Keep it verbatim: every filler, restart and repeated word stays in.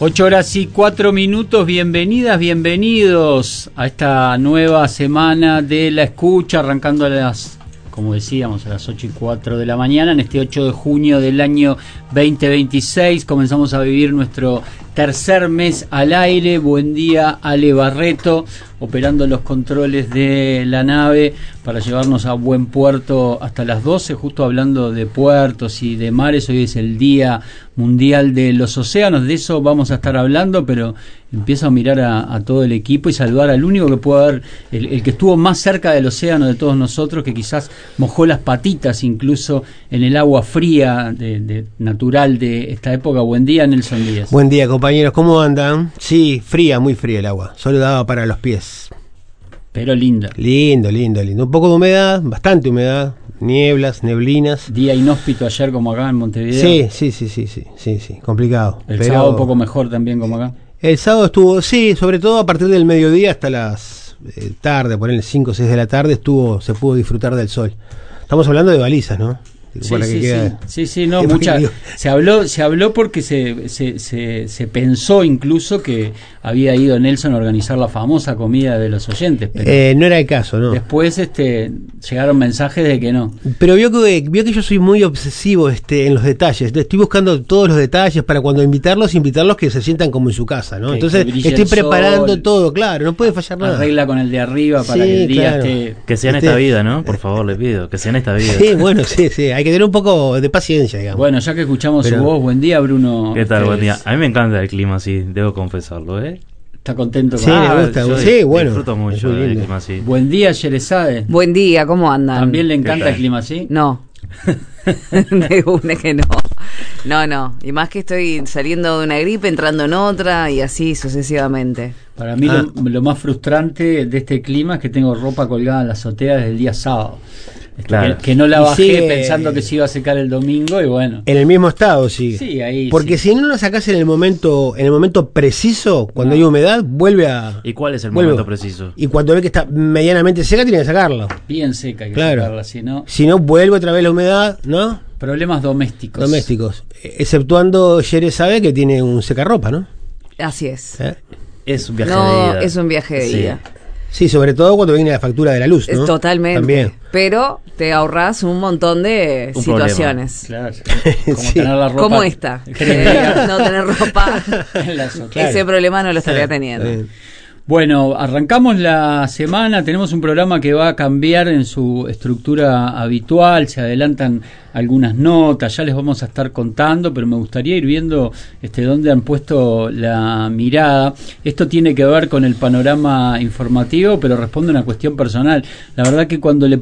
Ocho horas y cuatro minutos, bienvenidas, bienvenidos a esta nueva semana de La Escucha, arrancando a las, como decíamos, a las ocho y cuatro de la mañana, en este ocho de junio del año veinte veintiséis, comenzamos a vivir nuestro tercer mes al aire. Buen día, Ale Barreto, operando los controles de la nave para llevarnos a buen puerto hasta las doce, justo hablando de puertos y de mares. Hoy es el Día Mundial de los Océanos, de eso vamos a estar hablando, pero empiezo a mirar a, a todo el equipo y saludar al único que puede haber, el, el que estuvo más cerca del océano de todos nosotros, que quizás mojó las patitas incluso en el agua fría de, de, natural de esta época. Buen día, Nelson Díaz. Buen día, compañeros, ¿cómo andan? Sí, fría, muy fría el agua, solo daba para los pies. Pero linda. Lindo, lindo, lindo. Un poco de humedad, bastante humedad, nieblas, neblinas. Día inhóspito ayer como acá en Montevideo. Sí, sí, sí, sí, sí, sí, sí, complicado. El pero sábado un poco mejor también como acá. El sábado estuvo, sí, sobre todo a partir del mediodía hasta las eh, tarde, por el cinco o seis de la tarde estuvo, se pudo disfrutar del sol. Estamos hablando de balizas, ¿no? Sí, sí, sí, sí, sí, no, mucha, se habló, se habló porque se, se, se, se pensó incluso que había ido Nelson a organizar la famosa comida de los oyentes, pero eh, no era el caso, ¿no? Después este llegaron mensajes de que no. Pero vio que vio que yo soy muy obsesivo este en los detalles. Estoy buscando todos los detalles para cuando invitarlos, invitarlos que se sientan como en su casa, ¿no? Que, Entonces que estoy preparando sol, todo, claro, no puede fallar nada. Arregla con el de arriba para sí, que el día claro. esté que sea en este, esta vida, ¿no? Por favor, le pido, que sea en esta vida. Sí, bueno, sí, sí, hay que tener un poco de paciencia, digamos. Bueno, ya que escuchamos Pero, su voz, buen día, Bruno. ¿Qué tal? Buen día. A mí me encanta el clima así, debo confesarlo, ¿eh? ¿Está contento con Sí, ah, le gusta. Sí, bueno. Disfruto mucho del clima así. Buen día, Yerezade. Buen día, ¿cómo andan? ¿También le encanta el clima así? No. De una que no. No, no. Y más que estoy saliendo de una gripe, entrando en otra y así sucesivamente. Para mí ah. lo, lo más frustrante de este clima es que tengo ropa colgada en la azotea desde el día sábado. Claro. Que, que no la bajé sigue, pensando que se iba a secar el domingo y bueno. En el mismo estado sigue. Sí, ahí Porque sí. si no la sacás en el momento, en el momento preciso, cuando no. hay humedad, vuelve a. ¿Y cuál es el vuelve, momento preciso? Y cuando ve que está medianamente seca, tiene que sacarla. Bien seca hay que claro. sacarla, si no. Si no, vuelve otra vez la humedad, ¿no? Problemas domésticos. Domésticos. Exceptuando Jerez sabe que tiene un secarropa, ¿no? Así es. ¿Eh? Es un viaje no, de ida. es un viaje de sí. ida. Sí, sobre todo cuando viene la factura de la luz, ¿no? Totalmente. También. Pero te ahorras un montón de un situaciones. Claro. Como sí. tener la ropa. ¿Cómo esta? No tener ropa. Claro. Ese problema no lo estaría teniendo. Eh. Bueno, arrancamos la semana, tenemos un programa que va a cambiar en su estructura habitual, se adelantan algunas notas, ya les vamos a estar contando, pero me gustaría ir viendo este dónde han puesto la mirada. Esto tiene que ver con el panorama informativo, pero responde a una cuestión personal. La verdad que cuando le